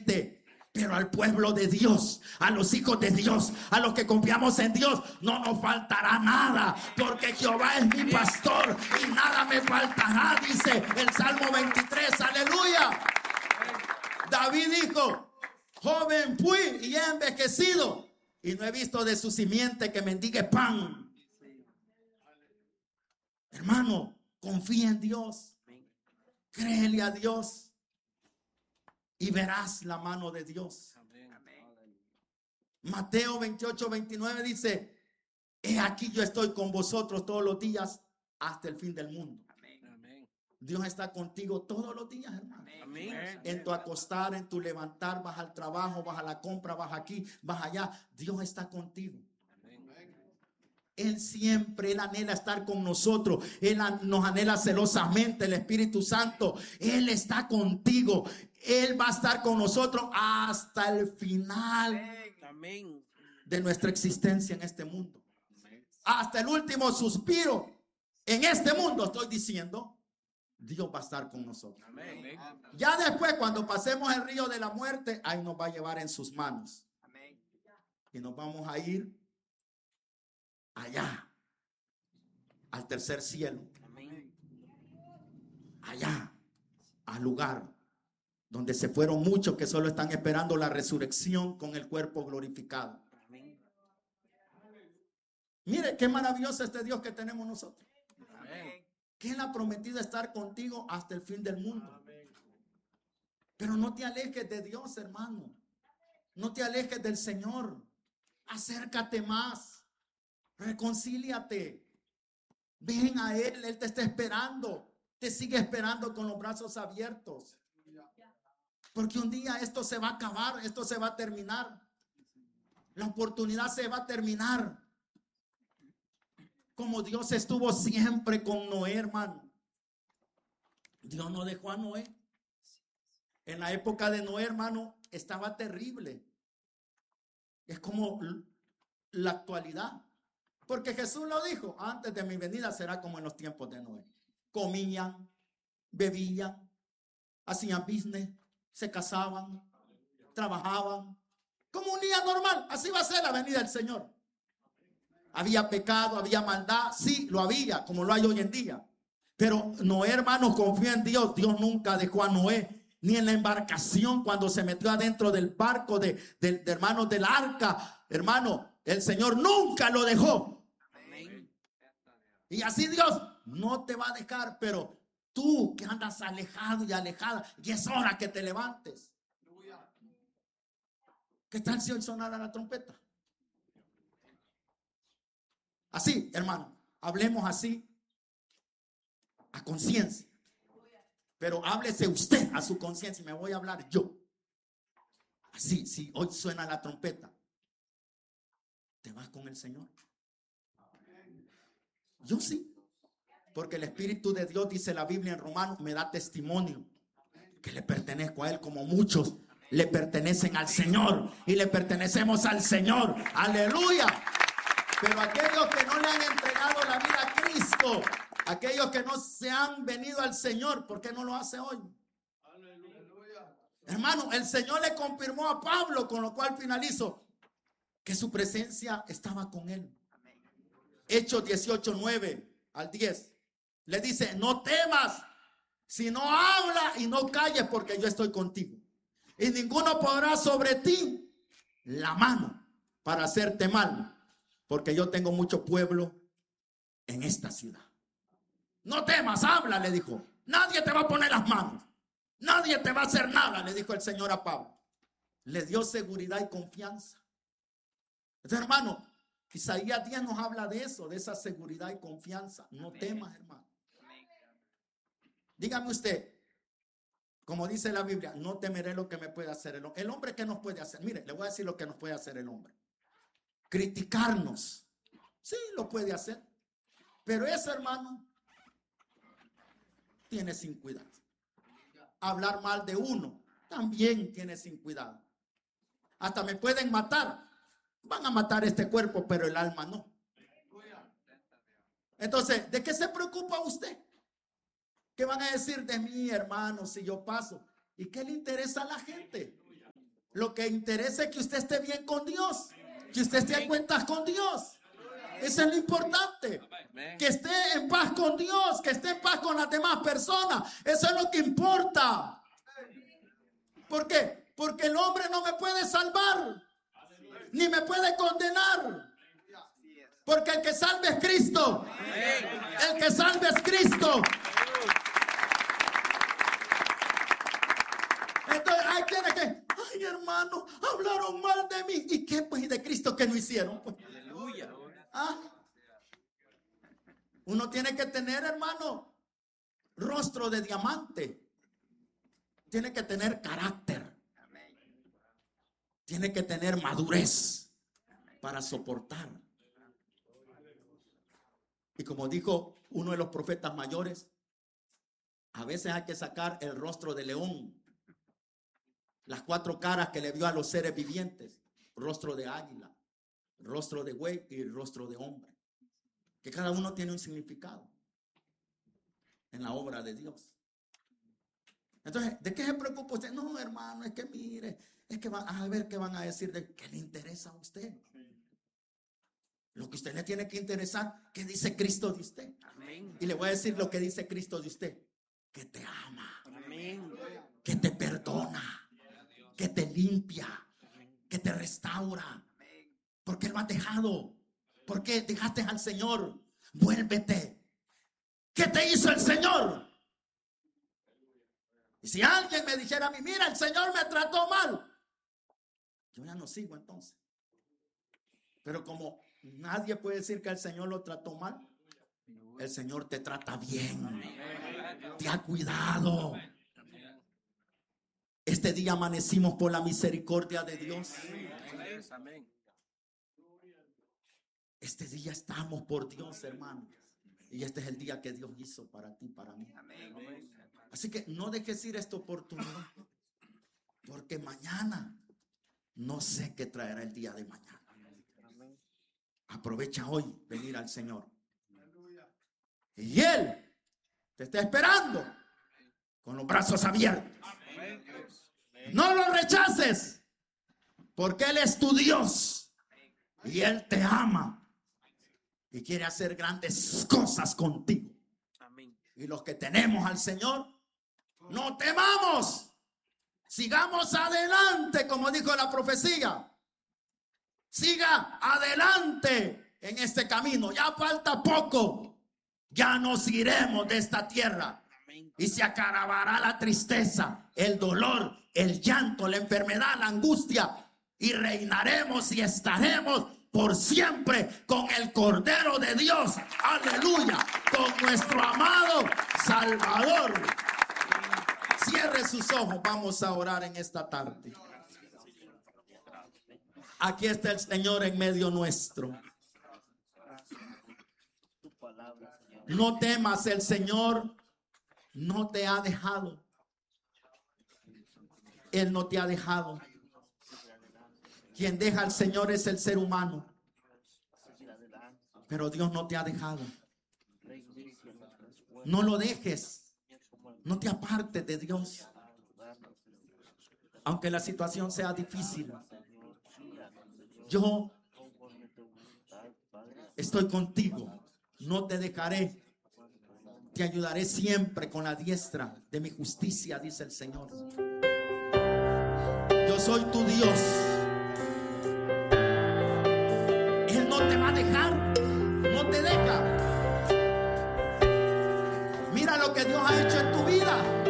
Pero al pueblo de Dios, a los hijos de Dios, a los que confiamos en Dios, no nos faltará nada, porque Jehová es mi pastor y nada me faltará, dice el Salmo 23, aleluya. David dijo: joven fui y he envejecido, y no he visto de su simiente que mendigue pan. Hermano, confía en Dios, créele a Dios y verás la mano de Dios. Mateo 28:29 dice: he aquí yo estoy con vosotros todos los días hasta el fin del mundo. Dios está contigo todos los días, hermano. En tu acostar, en tu levantar, vas al trabajo, vas a la compra, vas aquí, vas allá. Dios está contigo. Él siempre, Él anhela estar con nosotros. Él nos anhela celosamente, el Espíritu Santo. Él está contigo. Él va a estar con nosotros hasta el final de nuestra existencia en este mundo. Hasta el último suspiro en este mundo, estoy diciendo, Dios va a estar con nosotros. Ya después, cuando pasemos el río de la muerte, ahí nos va a llevar en sus manos. Y nos vamos a ir allá, al tercer cielo, allá, al lugar donde se fueron muchos que solo están esperando la resurrección con el cuerpo glorificado. Mire qué maravilloso este Dios que tenemos nosotros, que Él ha prometido estar contigo hasta el fin del mundo. Pero no te alejes de Dios, hermano. No te alejes del Señor. Acércate más. Reconcíliate. Ven a Él. Él te está esperando. Te sigue esperando con los brazos abiertos. Porque un día esto se va a acabar. Esto se va a terminar. La oportunidad se va a terminar. Como Dios estuvo siempre con Noé, hermano. Dios no dejó a Noé. En la época de Noé, hermano, estaba terrible. Es como la actualidad. Porque Jesús lo dijo: antes de mi venida será como en los tiempos de Noé. Comían, bebían, hacían business, se casaban, trabajaban. Como un día normal. Así va a ser la venida del Señor. Había pecado, había maldad. Sí, lo había, como lo hay hoy en día. Pero Noé, hermano, confía en Dios. Dios nunca dejó a Noé, ni en la embarcación cuando se metió adentro del barco de hermanos del arca. Hermano, el Señor nunca lo dejó. Y así Dios no te va a dejar. Pero tú que andas alejado y alejada, y es hora que te levantes. ¿Qué tal si hoy sonara la trompeta? Así, hermano, hablemos así a conciencia. Pero háblese usted a su conciencia y me voy a hablar yo. Así, si hoy suena la trompeta, ¿te vas con el Señor? Yo sí. Porque el Espíritu de Dios, dice la Biblia en Romanos, me da testimonio que le pertenezco a Él, como muchos le pertenecen al Señor y le pertenecemos al Señor. Aleluya. Pero aquellos que no le han entregado la vida a Cristo, aquellos que no se han venido al Señor, ¿por qué no lo hace hoy? Aleluya. Hermano, el Señor le confirmó a Pablo, con lo cual finalizo, que su presencia estaba con él. Hechos 18:9 al 10. Le dice: no temas, sino habla y no calles, porque yo estoy contigo. Y ninguno podrá sobre ti la mano para hacerte mal, porque yo tengo mucho pueblo en esta ciudad. No temas, habla, le dijo. Nadie te va a poner las manos. Nadie te va a hacer nada, le dijo el Señor a Pablo. Le dio seguridad y confianza. Entonces, hermano, Isaías 10 nos habla de eso, de esa seguridad y confianza. No temas, hermano. Dígame usted, como dice la Biblia, no temeré lo que me puede hacer el hombre. ¿El hombre qué nos puede hacer? Mire, le voy a decir lo que nos puede hacer el hombre. Criticarnos. Sí, lo puede hacer. Pero eso, hermano, tiene sin cuidado. Hablar mal de uno también tiene sin cuidado. Hasta me pueden matar. Van a matar este cuerpo, pero el alma no. Entonces, ¿de qué se preocupa usted? ¿Qué van a decir de mí, hermano, si yo paso? ¿Y qué le interesa a la gente? Lo que interesa es que usted esté bien con Dios, que usted esté a cuentas con Dios. Eso es lo importante. Que esté en paz con Dios, que esté en paz con las demás personas. Eso es lo que importa. ¿Por qué? Porque el hombre no me puede salvar, ni me puede condenar. Porque el que salve es Cristo. El que salve es Cristo. Entonces hay quienes que, ay hermano, hablaron mal de mí. ¿Y qué pues? ¿Y de Cristo qué no hicieron? Pues? Aleluya. ¿Ah? Uno tiene que tener, hermano, rostro de diamante. Tiene que tener carácter. Tiene que tener madurez para soportar. Y como dijo uno de los profetas mayores, a veces hay que sacar el rostro de león, las 4 caras que le vio a los seres vivientes: rostro de águila, rostro de buey y rostro de hombre, que cada uno tiene un significado en la obra de Dios. Entonces, ¿de qué se preocupa usted? No, hermano, es que mire, es que van a ver qué van a decir, de qué le interesa a usted. Lo que usted le tiene que interesar, ¿qué dice Cristo de usted? Amén. Y le voy a decir lo que dice Cristo de usted: que te ama, Amén. que te perdona, que te limpia, que te restaura. ¿Por qué lo has dejado? ¿Por qué dejaste al Señor? Vuélvete. ¿Qué te hizo el Señor? Y si alguien me dijera a mí, mira, el Señor me trató mal, yo ya no sigo entonces. Pero como nadie puede decir que el Señor lo trató mal, el Señor te trata bien, te ha cuidado. Este día amanecimos por la misericordia de Dios. Amén. Este día estamos por Dios, hermano. Y este es el día que Dios hizo para ti, para mí. Así que no dejes ir esta oportunidad, porque mañana no sé qué traerá el día de mañana. Aprovecha hoy venir al Señor. Y Él te está esperando con los brazos abiertos. No lo rechaces, porque Él es tu Dios y Él te ama y quiere hacer grandes cosas contigo. Y los que tenemos al Señor, no temamos, sigamos adelante, como dijo la profecía. Siga adelante en este camino. Ya falta poco. Ya nos iremos de esta tierra. Y se acabará la tristeza, el dolor, el llanto, la enfermedad, la angustia. Y reinaremos y estaremos por siempre con el Cordero de Dios. Aleluya. Con nuestro amado Salvador. Cierre sus ojos. Vamos a orar en esta tarde. Aquí está el Señor en medio nuestro. No temas, el Señor no te ha dejado. Él no te ha dejado. Quien deja al Señor es el ser humano. Pero Dios no te ha dejado. No lo dejes. No te apartes de Dios. Aunque la situación sea difícil. Yo estoy contigo, no te dejaré, te ayudaré siempre con la diestra de mi justicia, dice el Señor. Yo soy tu Dios. Él no te va a dejar, no te deja. Mira lo que Dios ha hecho en tu vida.